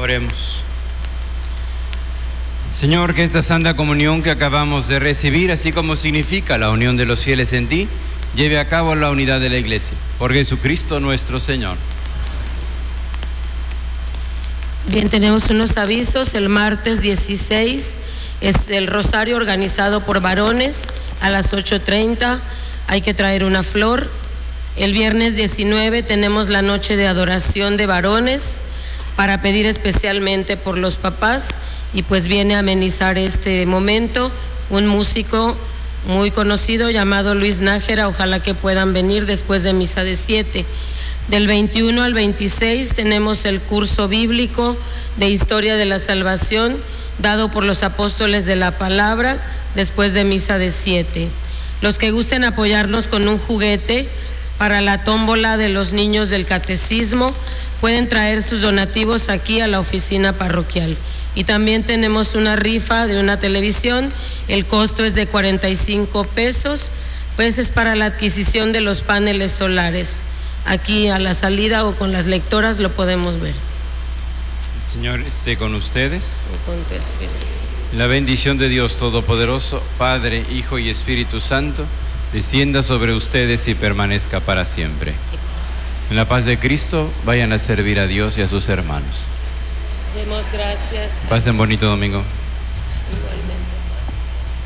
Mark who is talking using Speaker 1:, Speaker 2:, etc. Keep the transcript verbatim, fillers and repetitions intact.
Speaker 1: Oremos. Señor, que esta santa comunión que acabamos de recibir, así como significa la unión de los fieles en ti, lleve a cabo la unidad de la Iglesia. Por Jesucristo nuestro Señor.
Speaker 2: Bien, tenemos unos avisos. El martes dieciséis es el rosario organizado por varones a las ocho treinta. Hay que traer una flor. El viernes diecinueve tenemos la noche de adoración de varones para pedir especialmente por los papás, y pues viene a amenizar este momento un músico muy conocido llamado Luis Nájera. Ojalá que puedan venir después de misa de siete. Del veintiuno al veintiséis tenemos el curso bíblico de Historia de la Salvación dado por los apóstoles de la palabra después de misa de siete. Los que gusten apoyarnos con un juguete para la tómbola de los niños del catecismo pueden traer sus donativos aquí a la oficina parroquial. Y también tenemos una rifa de una televisión. El costo es de cuarenta y cinco pesos, pues es para la adquisición de los paneles solares. Aquí a la salida o con las lectoras lo podemos ver.
Speaker 1: El Señor esté con ustedes.
Speaker 2: Y con tu espíritu.
Speaker 1: La bendición de Dios Todopoderoso, Padre, Hijo y Espíritu Santo, descienda sobre ustedes y permanezca para siempre. En la paz de Cristo, vayan a servir a Dios y a sus hermanos.
Speaker 2: Demos gracias.
Speaker 1: Pasen bonito domingo.
Speaker 2: Igualmente.